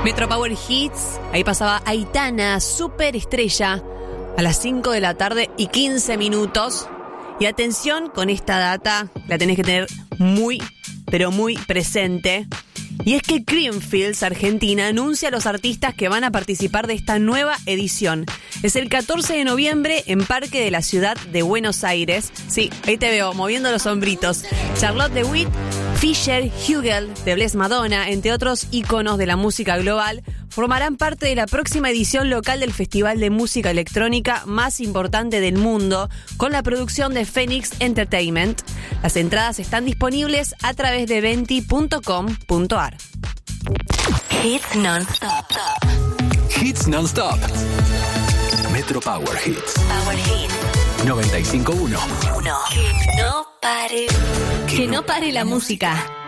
Metro Power Hits, ahí pasaba Aitana, superestrella, a las 5 de la tarde y 15 minutos. Y atención con esta data, la tenés que tener muy, pero muy presente. Y es que Creamfields, Argentina, anuncia a los artistas que van a participar de esta nueva edición. Es el 14 de noviembre en Parque de la Ciudad de Buenos Aires. Sí, ahí te veo, moviendo los hombritos. Charlotte de Witt, Fisher, Hugel, de Bless Madonna, entre otros íconos de la música global, formarán parte de la próxima edición local del festival de música electrónica más importante del mundo, con la producción de Phoenix Entertainment. Las entradas están disponibles a través de venti.com.ar. Hits non-stop. Hits non-stop. Metro Power Hits. Power Hits 95.1. Que no pare. Que no pare la música.